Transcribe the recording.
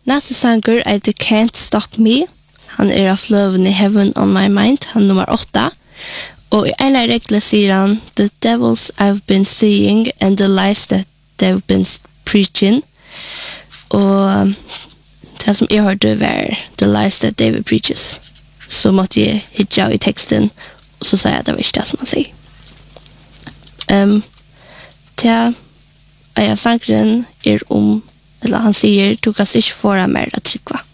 Næste sanger er The Can't Stop Me. Han er av fløven i Heaven on My Mind, han nummer 8. Og i en av reglene sier han, The devils I've been seeing and the lies that they've been preaching. Og det som jeg hørte var The lies that David preaches. Så måtte jeg hitja i teksten, og så sa jeg at det var ikke det som han sier. Til sangren er eller han sier, du kan ikke få mer at trykva.